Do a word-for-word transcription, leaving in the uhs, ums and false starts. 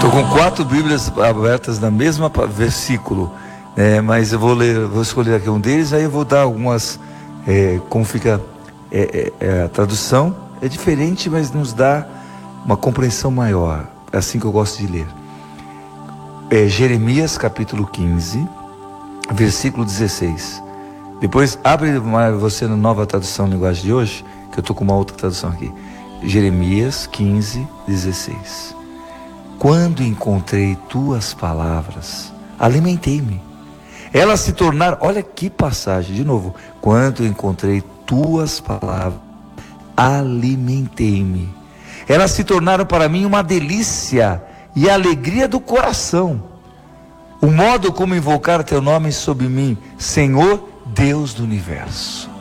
Estou com quatro Bíblias abertas na mesma versículo, né? Mas eu vou ler, vou escolher aqui um deles, aí eu vou dar algumas, é, como fica é, é, a tradução, é diferente, mas nos dá uma compreensão maior, é assim que eu gosto de ler. É Jeremias capítulo quinze, versículo dezesseis. Depois abre você na nova tradução linguagem de hoje, que eu estou com uma outra tradução aqui. Jeremias quinze, dezesseis. Quando encontrei tuas palavras, alimentei-me. Elas se tornaram, olha que passagem, de novo. Quando encontrei tuas palavras, alimentei-me. Elas se tornaram para mim uma delícia e a alegria do coração. O modo como invocar teu nome sobre mim, Senhor Deus do universo.